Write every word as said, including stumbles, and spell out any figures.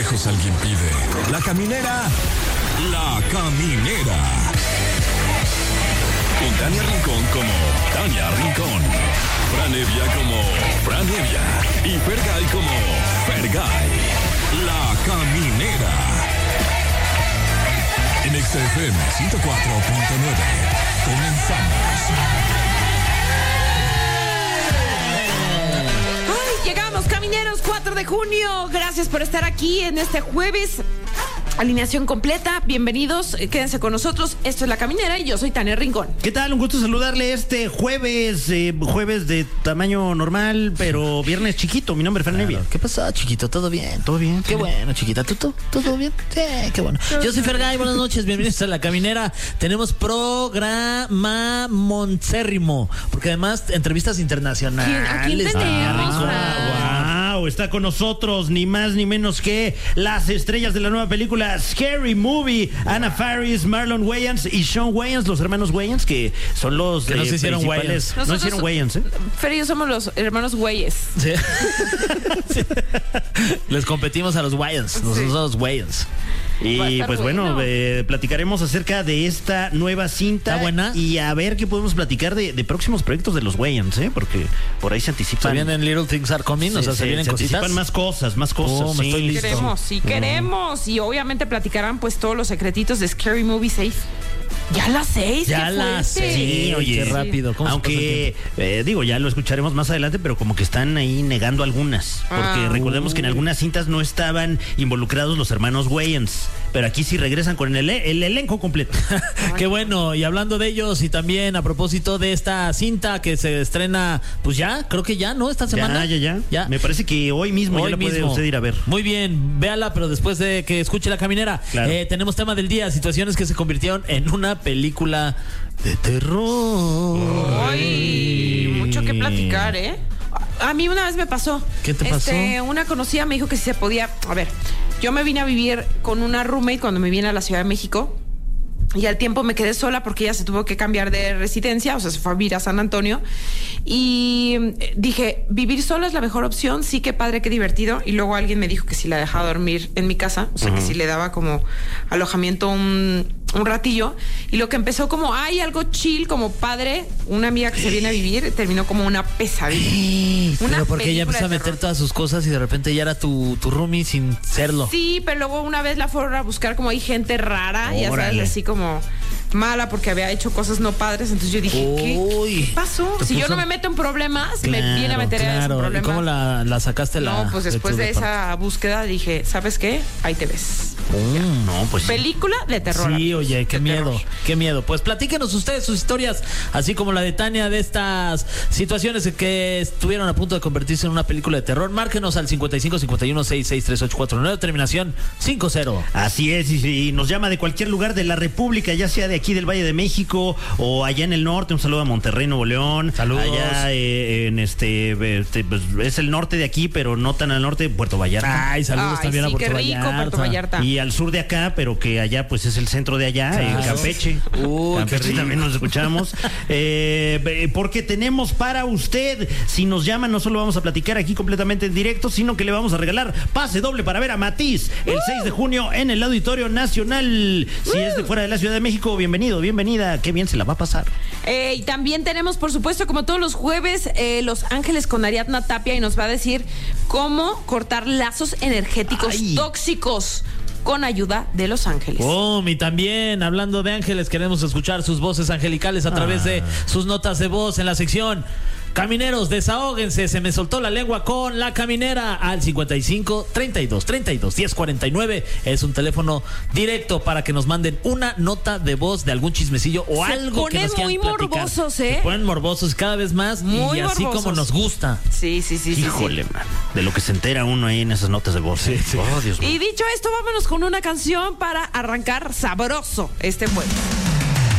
lejos alguien pide. La Caminera, La Caminera. Con Tania Rincón como Tania Rincón. Fran Evia como Fran Evia. Y Fergay como Fergay. La Caminera. En X F M ciento cuatro punto nueve. Comenzamos. ¡Ay, llegamos, camineros! cuatro de junio. Gracias por estar aquí en este jueves. Alineación completa, bienvenidos, quédense con nosotros. Esto es La Caminera y yo soy Tania Rincón. ¿Qué tal? Un gusto saludarle este jueves, eh, jueves de tamaño normal, pero viernes chiquito. Mi nombre es Fran Evia. Claro. ¿Qué pasó, chiquito? ¿Todo bien? ¿Todo bien? Qué bueno, chiquita. ¿Tú, tú, ¿Todo bien? Sí, qué bueno. Yo soy Fergay, buenas noches, bienvenidos a La Caminera. Tenemos programa moncérrimo, porque además entrevistas internacionales. ¿Quién, ¿A quién tenemos? Ah, wow, está con nosotros ni más ni menos que las estrellas de la nueva película Scary Movie, Anna Faris, Marlon Wayans y Sean Wayans, los hermanos Wayans, que son los que no eh, se hicieron principales. Wayans. No hicieron Wayans, ¿eh? Fer y yo somos los hermanos güeyes. Sí. Sí. Les competimos a los Wayans, nosotros Sí. los Wayans. Y pues bueno, bueno. eh, platicaremos acerca de esta nueva cinta. ¿Está buena? Y a ver qué podemos platicar de, de próximos proyectos de los Wayans, ¿eh? Porque por ahí se anticipan. Se vienen Little Things Are Coming, o sea, se, se, vienen se cositas. anticipan más cosas, más cosas. Oh, me sí. estoy listo. Queremos, sí queremos. Y obviamente platicarán pues todos los secretitos de Scary Movie seis. Ya las seis, Ya qué las fuerte. seis. Sí, oye, qué rápido. ¿Cómo se pasa el aunque eh, digo, ya lo escucharemos más adelante, pero como que están ahí negando algunas, porque Ah. recordemos que en algunas cintas no estaban involucrados los hermanos Wayans, pero aquí sí regresan con el, el elenco completo. Qué bueno, y hablando de ellos y también a propósito de esta cinta que se estrena, pues ya, creo que ya, ¿no? Esta semana. Ya, ya, ya, Ya. Me parece que hoy mismo ya Hoy la puede mismo. usted ir a ver. Muy bien, véala, pero después de que escuche La Caminera. Claro. Eh, tenemos tema del día, situaciones que se convirtieron en una película de terror. Ay, mucho que platicar, ¿eh? A mí una vez me pasó. ¿Qué te pasó? Este, una conocida me dijo que si se podía. A ver, yo me vine a vivir con una roommate cuando me vine a la Ciudad de México. Y al tiempo me quedé sola porque ella se tuvo que cambiar de residencia, o sea, se fue a vivir a San Antonio. Y dije, vivir sola es la mejor opción, sí, qué padre, qué divertido. Y luego alguien me dijo que si la dejaba dormir en mi casa, o sea, uh-huh. que si le daba como alojamiento un, un ratillo. Y lo que empezó como, ay, algo chill, como padre, una amiga que se viene a vivir, terminó como una pesadilla. Una pero porque ella película empezó a de meter terror. todas sus cosas y de repente ya era tu, tu roomie sin serlo. Sí, pero luego una vez la fueron a buscar como hay gente rara, ya sabes, Órale. así como mala porque había hecho cosas no padres. Entonces yo dije, ¿qué, Uy. ¿qué pasó? Te Si yo puso- no me meto en problemas, me Claro, viene a meter en Claro, ¿y problemas. cómo la, la sacaste? La, No, pues después tu de departamento? esa búsqueda dije, ¿sabes qué? Ahí te ves. Mm, no, pues sí. Película de terror. Sí, amigos, oye, qué de miedo, terror. qué miedo. Pues platíquenos ustedes sus historias, así como la de Tania, de estas situaciones que estuvieron a punto de convertirse en una película de terror. Márquenos al cincuenta y cinco cincuenta y uno sesenta y seis treinta y ocho cuarenta y nueve, terminación cincuenta. Así es, y, y nos llama de cualquier lugar de la República, ya sea de aquí del Valle de México o allá en el norte. Un saludo a Monterrey, Nuevo León. Saludos. Allá eh, en este, este pues, es el norte de aquí, pero no tan al norte, Puerto Vallarta. Ay, saludos Ay, también sí, a Puerto qué rico, Vallarta. Puerto Vallarta. Y al sur de acá, pero que allá pues es el centro de allá, Claro. en Campeche. Uy, Campeche qué rico. también nos escuchamos. Eh, eh, porque tenemos para usted, si nos llaman, no solo vamos a platicar aquí completamente en directo, sino que le vamos a regalar pase doble para ver a Matiz el seis de junio en el Auditorio Nacional. Si es de fuera de la Ciudad de México, bienvenido, bienvenida, qué bien se la va a pasar. Eh, y también tenemos, por supuesto, como todos los jueves, eh, Los Ángeles con Ariadna Tapia y nos va a decir cómo cortar lazos energéticos Ay. tóxicos con ayuda de Los Ángeles. Oh, y también, hablando de ángeles, queremos escuchar sus voces angelicales a través de sus notas de voz en la sección Camineros, desahóguense, se me soltó la lengua con La Caminera al cincuenta y cinco treinta y dos treinta y dos diez cuarenta y nueve. Es un teléfono directo para que nos manden una nota de voz de algún chismecillo o Se algo que ponen nos quieran muy platicar. morbosos, ¿eh? Se ponen morbosos cada vez más Muy y así morbosos. como nos gusta. Sí, sí, sí, sí, sí. Híjole, man, de lo que se entera uno ahí en esas notas de voz. Oh, Dios mío. Y dicho esto, vámonos con una canción para arrancar sabroso este jueves.